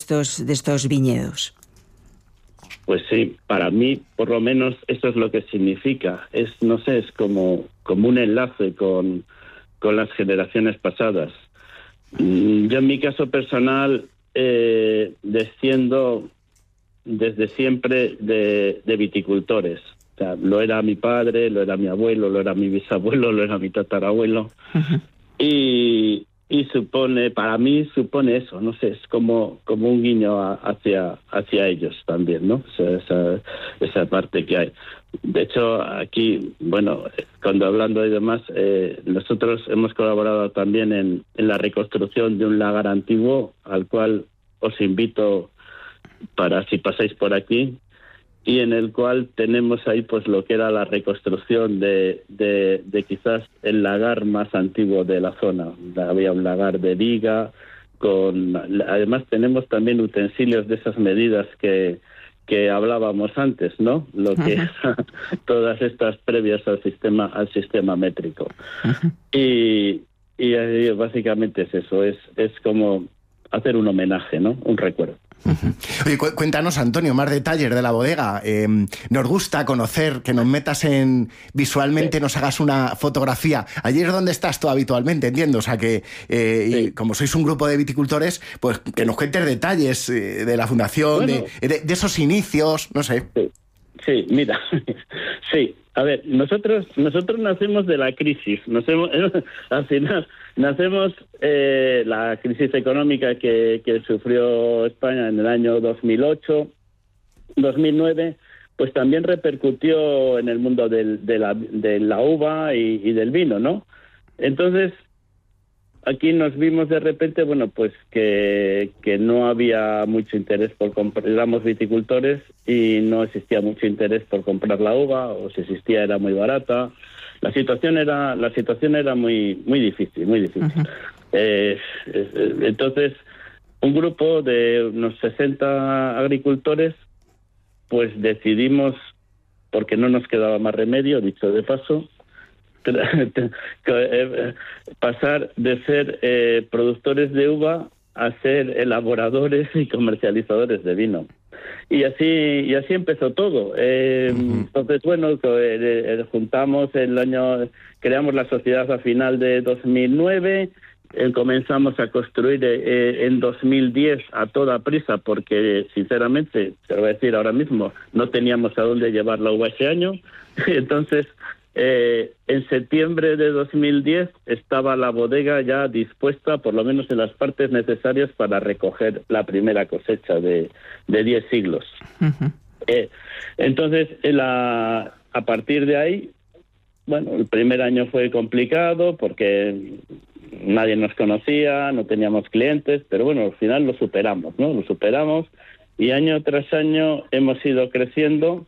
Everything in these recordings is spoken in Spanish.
estos viñedos. Pues sí, para mí, por lo menos, eso es lo que significa. Es como un enlace con las generaciones pasadas. Yo, en mi caso personal, desciendo desde siempre de viticultores. O sea, lo era mi padre, lo era mi abuelo, lo era mi bisabuelo, lo era mi tatarabuelo. Uh-huh. Y para mí supone eso, es como un guiño hacia ellos también, ¿no? Esa parte que hay. De hecho, aquí, cuando hablando y demás, nosotros hemos colaborado también en la reconstrucción de un lagar antiguo, al cual os invito para si pasáis por aquí, y en el cual tenemos ahí pues lo que era la reconstrucción de quizás el lagar más antiguo de la zona. Había un lagar de viga, además tenemos también utensilios de esas medidas que hablábamos antes, ¿no? Lo que es todas estas previas al sistema métrico. Y básicamente es eso, es como hacer un homenaje, ¿no? Un recuerdo. Oye, cuéntanos, Antonio, más detalles de la bodega. Nos gusta conocer, que nos metas visualmente, nos hagas una fotografía. Allí es donde estás tú habitualmente, entiendo. O sea que, y como sois un grupo de viticultores, pues que nos cuentes detalles de la fundación, de esos inicios, no sé. Sí, mira, sí. A ver, nosotros nacemos de la crisis. Al final, nacemos la crisis económica que sufrió España en el año 2008, 2009, pues también repercutió en el mundo de la uva y del vino, ¿no? Entonces, aquí nos vimos de repente, pues que no había mucho interés por comprar, éramos viticultores y no existía mucho interés por comprar la uva, o si existía era muy barata. La situación era muy muy difícil, muy difícil. Uh-huh. Entonces, un grupo de unos 60 agricultores, pues decidimos, porque no nos quedaba más remedio, dicho de paso, pasar de ser productores de uva a ser elaboradores y comercializadores de vino. Y así empezó todo. Entonces, juntamos creamos la sociedad a final de 2009, comenzamos a construir en 2010 a toda prisa, porque sinceramente, te lo voy a decir ahora mismo, no teníamos a dónde llevar la uva ese año. Entonces, en septiembre de 2010 estaba la bodega ya dispuesta, por lo menos en las partes necesarias, para recoger la primera cosecha de 10 siglos. Uh-huh. Entonces, a partir de ahí, el primer año fue complicado porque nadie nos conocía, no teníamos clientes, pero al final lo superamos, ¿no? Lo superamos y año tras año hemos ido creciendo.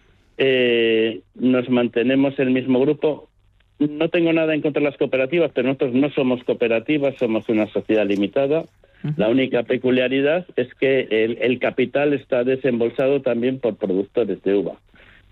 Nos mantenemos el mismo grupo. No tengo nada en contra de las cooperativas, pero nosotros no somos cooperativas, somos una sociedad limitada. Uh-huh. La única peculiaridad es que el capital está desembolsado también por productores de uva.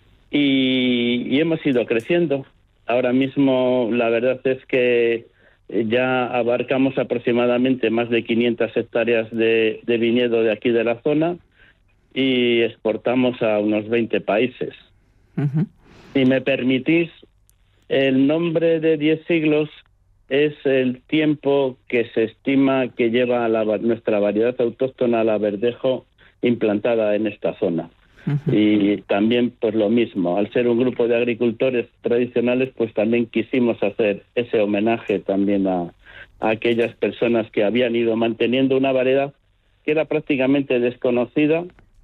Y hemos ido creciendo. Ahora mismo la verdad es que ya abarcamos aproximadamente más de 500 hectáreas de viñedo de aquí de la zona y exportamos a unos 20 países. Uh-huh. Si me permitís, el nombre de 10 siglos es el tiempo que se estima que lleva nuestra variedad autóctona, la verdejo, implantada en esta zona. Uh-huh. Y también, pues lo mismo, al ser un grupo de agricultores tradicionales, pues también quisimos hacer ese homenaje también a aquellas personas que habían ido manteniendo una variedad que era prácticamente desconocida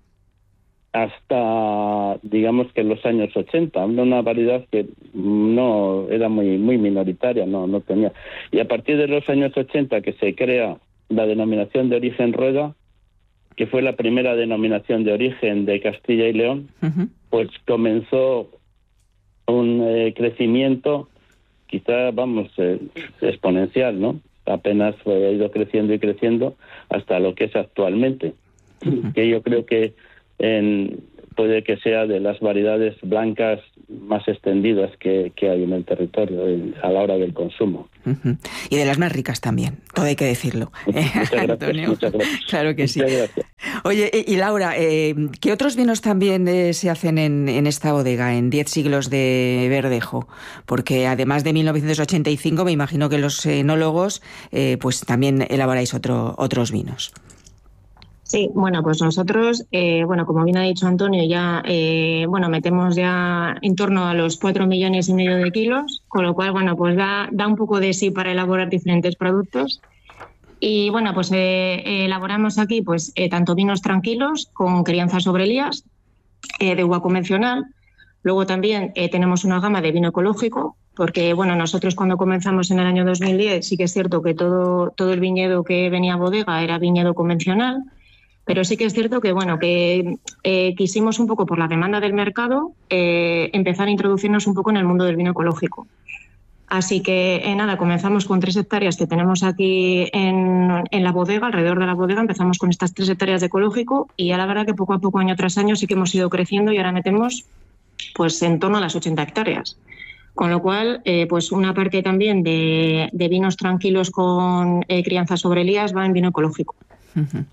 hasta, digamos, que en los años 80, una variedad que no era muy muy minoritaria, no tenía. Y a partir de los años 80 que se crea la denominación de origen Rueda, que fue la primera denominación de origen de Castilla y León, uh-huh, pues comenzó un crecimiento quizá, exponencial, ¿no? Apenas ha ido creciendo y creciendo hasta lo que es actualmente, uh-huh, que yo creo que puede que sea de las variedades blancas más extendidas que hay en el territorio a la hora del consumo. Uh-huh. Y de las más ricas también, todo hay que decirlo. Muchas gracias, Antonio. Muchas gracias. Claro que muchas sí. Gracias. Oye, y Laura, ¿qué otros vinos también se hacen en esta bodega, en 10 siglos de Verdejo? Porque además de 1985, me imagino que los enólogos pues también elaboráis otros vinos. Sí, bueno, pues nosotros, como bien ha dicho Antonio, ya metemos ya en torno a los 4,5 millones de kilos, con lo cual, pues da un poco de sí para elaborar diferentes productos. Y pues elaboramos aquí tanto vinos tranquilos con crianza sobre lías de uva convencional. Luego también tenemos una gama de vino ecológico, porque nosotros cuando comenzamos en el año 2010 sí que es cierto que todo el viñedo que venía a bodega era viñedo convencional. Pero sí que es cierto que quisimos un poco por la demanda del mercado empezar a introducirnos un poco en el mundo del vino ecológico. Así que comenzamos con 3 hectáreas que tenemos aquí en la bodega, alrededor de la bodega. Empezamos con estas 3 hectáreas de ecológico y ya la verdad que poco a poco, año tras año, sí que hemos ido creciendo y ahora metemos en torno a las 80 hectáreas. Con lo cual, una parte también de vinos tranquilos con crianza sobre lías va en vino ecológico. Uh-huh.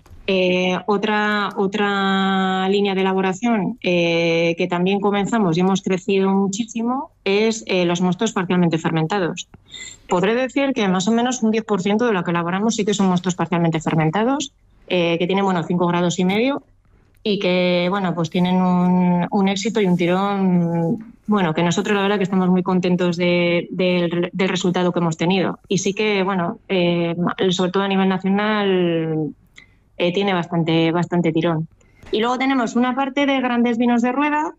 Otra línea de elaboración que también comenzamos y hemos crecido muchísimo es los mostos parcialmente fermentados. Podré decir que más o menos un 10% de lo que elaboramos sí que son mostos parcialmente fermentados, que tienen 5,5 grados y que tienen un éxito y un tirón que nosotros la verdad que estamos muy contentos del resultado que hemos tenido. Y sí que sobre todo a nivel nacional tiene bastante tirón. Y luego tenemos una parte de grandes vinos de rueda,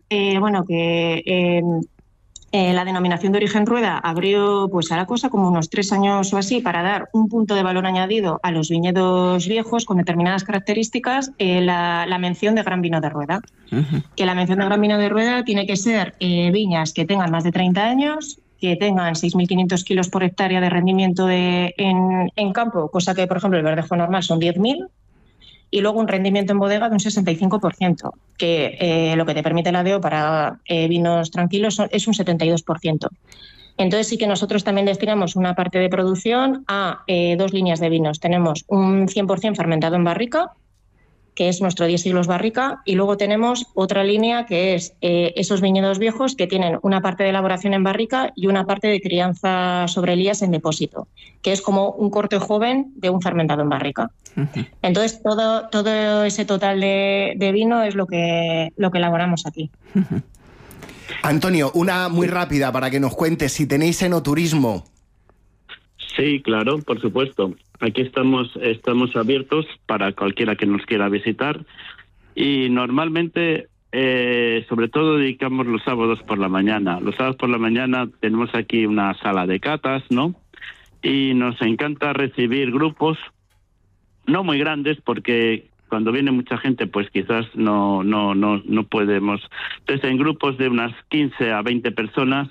la denominación de origen rueda abrió a la cosa como unos 3 años o así para dar un punto de valor añadido a los viñedos viejos con determinadas características, la mención de gran vino de rueda. Uh-huh. Que la mención de gran vino de rueda tiene que ser viñas que tengan más de 30 años, que tengan 6.500 kilos por hectárea de rendimiento en campo, cosa que, por ejemplo, el verdejo normal son 10.000, y luego un rendimiento en bodega de un 65%, que lo que te permite la DO para vinos tranquilos es un 72%. Entonces sí que nosotros también destinamos una parte de producción a 2 líneas de vinos. Tenemos un 100% fermentado en barrica, que es nuestro 10 siglos barrica, y luego tenemos otra línea que es esos viñedos viejos que tienen una parte de elaboración en barrica y una parte de crianza sobre lías en depósito, que es como un corte joven de un fermentado en barrica. Uh-huh. Entonces todo ese total de vino es lo que elaboramos aquí. Uh-huh. Antonio, una muy rápida para que nos cuentes si tenéis enoturismo. Sí, claro, por supuesto. Aquí estamos abiertos para cualquiera que nos quiera visitar y normalmente, sobre todo, dedicamos los sábados por la mañana. Los sábados por la mañana tenemos aquí una sala de catas, ¿no? Y nos encanta recibir grupos, no muy grandes, porque cuando viene mucha gente, pues quizás no podemos. Entonces, en grupos de unas 15 a 20 personas,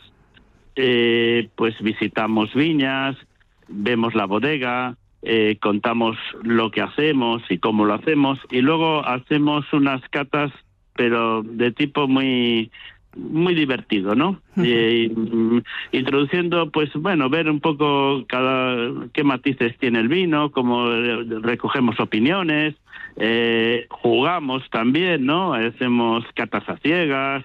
pues visitamos viñas, vemos la bodega, contamos lo que hacemos y cómo lo hacemos, y luego hacemos unas catas, pero de tipo muy divertido, ¿no? Introduciendo, ver un poco qué matices tiene el vino, cómo recogemos opiniones, jugamos también, ¿no? Hacemos catas a ciegas,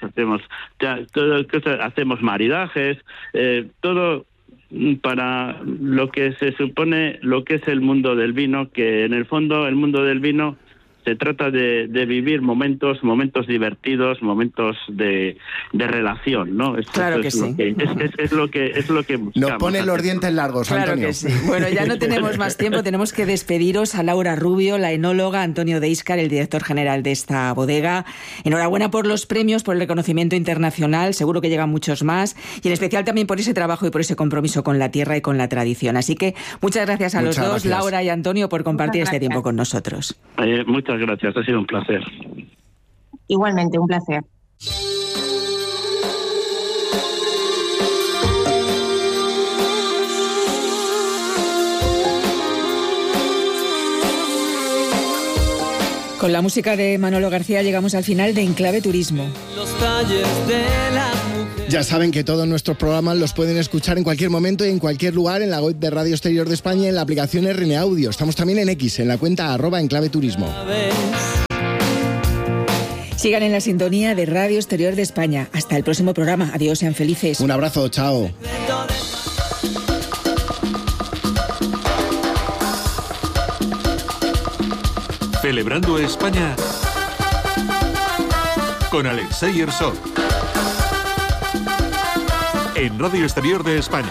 hacemos maridajes, todo para lo que se supone lo que es el mundo del vino, que en el fondo el mundo del vino se trata de vivir momentos divertidos, momentos de relación, ¿no? Claro que sí. Es lo que buscamos. Nos ponen los dientes largos, claro, Antonio. Que sí. Bueno, ya no tenemos más tiempo, tenemos que despediros a Laura Rubio, la enóloga, Antonio Deíscar, el director general de esta bodega. Enhorabuena por los premios, por el reconocimiento internacional, seguro que llegan muchos más, y en especial también por ese trabajo y por ese compromiso con la tierra y con la tradición. Así que muchas gracias a los dos, Laura y Antonio, por compartir este tiempo con nosotros. Muchas gracias, ha sido un placer. Igualmente, un placer. Con la música de Manolo García llegamos al final de Enclave Turismo. Ya saben que todos nuestros programas los pueden escuchar en cualquier momento y en cualquier lugar en la web de Radio Exterior de España y en la aplicación RN Audio. Estamos también en X, en la cuenta @enclaveturismo. Sigan en la sintonía de Radio Exterior de España. Hasta el próximo programa. Adiós, sean felices. Un abrazo, chao. Celebrando España con Alexei Herzog en Radio Exterior de España.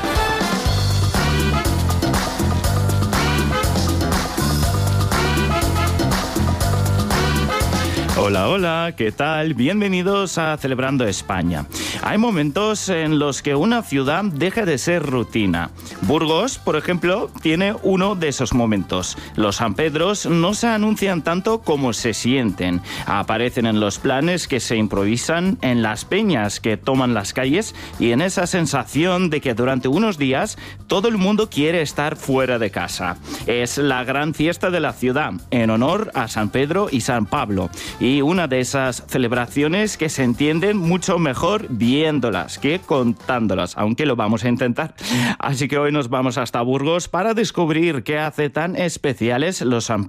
Hola, hola, ¿qué tal? Bienvenidos a Celebrando España. Hay momentos en los que una ciudad deja de ser rutina. Burgos, por ejemplo, tiene uno de esos momentos. Los San Pedros no se anuncian tanto como se sienten. Aparecen en los planes que se improvisan, en las peñas que toman las calles y en esa sensación de que durante unos días todo el mundo quiere estar fuera de casa. Es la gran fiesta de la ciudad, en honor a San Pedro y San Pablo. Y una de esas celebraciones que se entienden mucho mejor viéndolas que contándolas, aunque lo vamos a intentar. Así que hoy nos vamos hasta Burgos para descubrir qué hace tan especiales los San